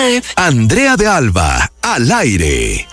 Andrea de Alba, al aire.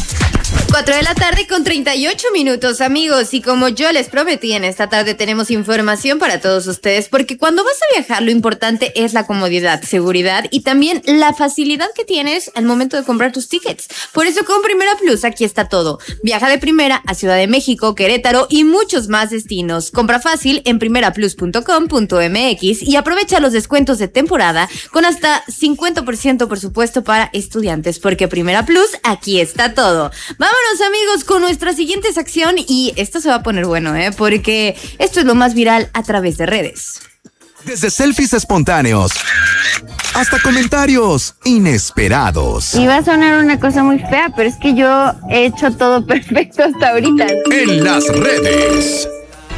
4:38 p.m, amigos, y como yo les prometí, en esta tarde tenemos información para todos ustedes, porque cuando vas a viajar lo importante es la comodidad, seguridad y también la facilidad que tienes al momento de comprar tus tickets. Por eso con Primera Plus aquí está todo. Viaja de primera a Ciudad de México, Querétaro y muchos más destinos. Compra fácil en primeraplus.com.mx y aprovecha los descuentos de temporada con hasta 50% por supuesto para estudiantes, porque Primera Plus aquí está todo. Vámonos, amigos, con nuestra siguiente sección, y esto se va a poner bueno, porque esto es lo más viral a través de redes. Desde selfies espontáneos hasta comentarios inesperados. Iba a sonar una cosa muy fea, pero es que yo he hecho todo perfecto hasta ahorita. En las redes.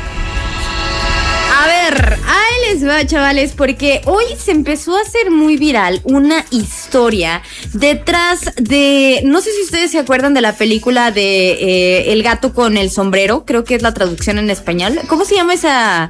A ver, ahí les va, chavales, porque hoy se empezó a hacer muy viral una historia detrás de... No sé si ustedes se acuerdan de la película de El gato con el sombrero, creo que es la traducción en español. ¿Cómo se llama esa?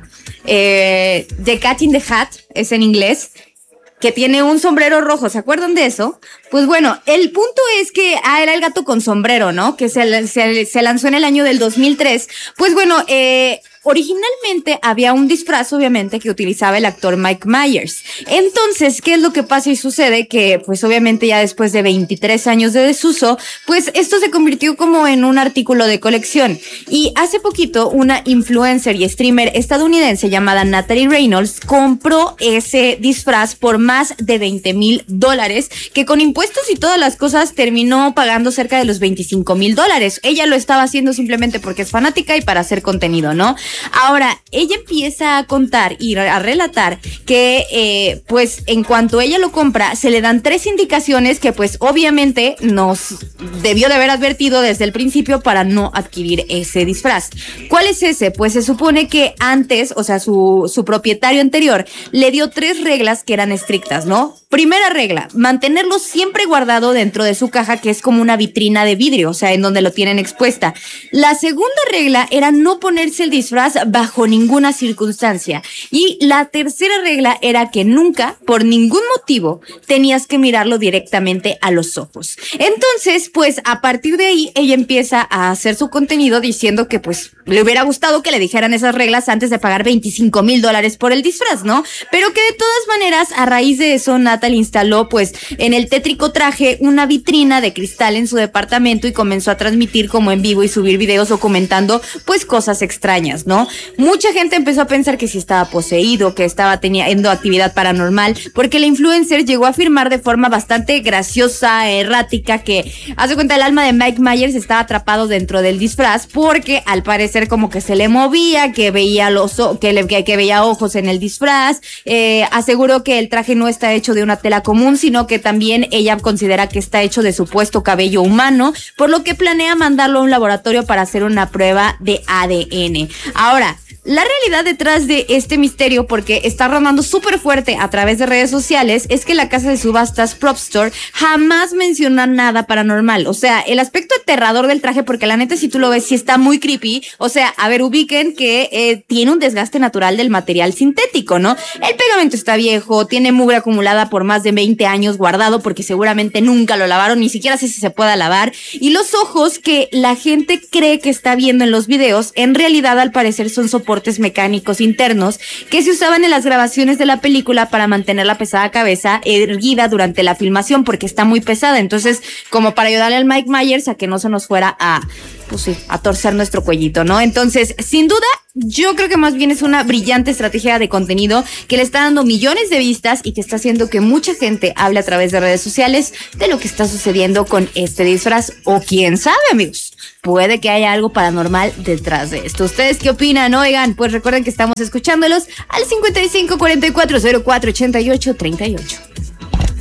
The Cat in the Hat, es en inglés, que tiene un sombrero rojo, ¿se acuerdan de eso? Pues bueno, el punto es que era el gato con sombrero, ¿no? Que se lanzó en el año del 2003. Pues bueno, originalmente había un disfraz, obviamente, que utilizaba el actor Mike Myers. Entonces, ¿qué es lo que pasa y sucede? Que, pues obviamente ya después de 23 años de desuso, pues esto se convirtió como en un artículo de colección. Y hace poquito, una influencer y streamer estadounidense llamada Natalie Reynolds compró ese disfraz por más de $20,000, que con impuestos y todas las cosas terminó pagando cerca de los $25,000. Ella lo estaba haciendo simplemente porque es fanática y para hacer contenido, ¿no? Ahora, ella empieza a contar y a relatar que, pues, en cuanto ella lo compra, se le dan 3 indicaciones que, pues, obviamente nos debió de haber advertido desde el principio para no adquirir ese disfraz. ¿Cuál es ese? Pues se supone que antes, o sea, su propietario anterior le dio 3 reglas que eran estrictas, ¿no? Primera regla, mantenerlo siempre guardado dentro de su caja, que es como una vitrina de vidrio, o sea, en donde lo tienen expuesta. La segunda regla era no ponerse el disfraz bajo ninguna circunstancia. Y la tercera regla era que nunca, por ningún motivo, tenías que mirarlo directamente a los ojos. Entonces, pues, a partir de ahí, ella empieza a hacer su contenido diciendo que, pues, le hubiera gustado que le dijeran esas reglas antes de pagar $25,000 por el disfraz, ¿no? Pero que de todas maneras, a raíz de eso, Natalie instaló, pues, en el tétrico traje una vitrina de cristal en su departamento y comenzó a transmitir como en vivo y subir videos o comentando, pues, cosas extrañas, ¿no? Mucha gente empezó a pensar que sí estaba poseído, que estaba teniendo actividad paranormal, porque la influencer llegó a afirmar de forma bastante graciosa, errática, que, hace cuenta, el alma de Mike Myers estaba atrapado dentro del disfraz porque al parecer como que se le movía, que veía que veía ojos en el disfraz. Aseguró que el traje no está hecho de una tela común, sino que también ella considera que está hecho de supuesto cabello humano, por lo que planea mandarlo a un laboratorio para hacer una prueba de ADN. Ahora, la realidad detrás de este misterio, porque está rondando súper fuerte a través de redes sociales, es que la casa de subastas PropStore jamás menciona nada paranormal. O sea, el aspecto aterrador del traje, porque la neta, si tú lo ves, sí está muy creepy. O sea, a ver, ubiquen que tiene un desgaste natural del material sintético, ¿no? El pegamento está viejo, tiene mugre acumulada por más de 20 años guardado, porque seguramente nunca lo lavaron, ni siquiera sé si se pueda lavar. Y los ojos que la gente cree que está viendo en los videos, en realidad al parecer son soportes mecánicos internos que se usaban en las grabaciones de la película para mantener la pesada cabeza erguida durante la filmación, porque está muy pesada. Entonces, como para ayudarle al Mike Myers a que no se nos fuera a torcer nuestro cuellito, ¿no? Entonces, sin duda, yo creo que más bien es una brillante estrategia de contenido que le está dando millones de vistas y que está haciendo que mucha gente hable a través de redes sociales de lo que está sucediendo con este disfraz. O quién sabe, amigos, puede que haya algo paranormal detrás de esto. ¿Ustedes qué opinan? Oigan, pues recuerden que estamos escuchándolos al 55 44 04 88 38.